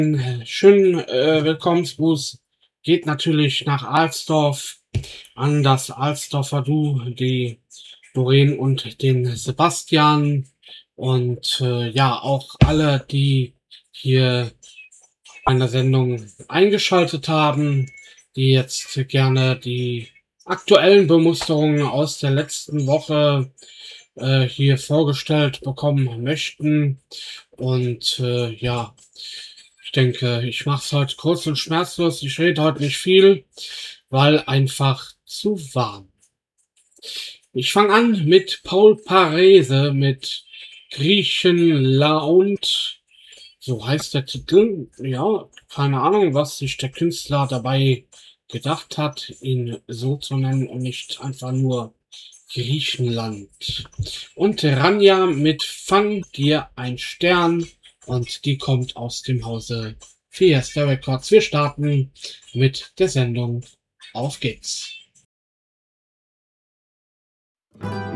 Schönen Willkommensgruß geht natürlich nach Alsdorf an das Alsdorfer Du, die Doreen und den Sebastian und ja, auch alle, die hier an der Sendung eingeschaltet haben, die jetzt gerne die aktuellen Bemusterungen aus der letzten Woche hier vorgestellt bekommen möchten. Und ja, ich denke, ich mache es heute kurz und schmerzlos. Ich rede heute nicht viel, weil einfach zu warm. Ich fange an mit Paul Parese mit Griechenland. So heißt der Titel. Ja, keine Ahnung, was sich der Künstler dabei gedacht hat, ihn so zu nennen und nicht einfach nur Griechenland. Und Ranja mit Fang dir ein Stern. Und die kommt aus dem Hause Fiesta Records. Wir starten mit der Sendung. Auf geht's.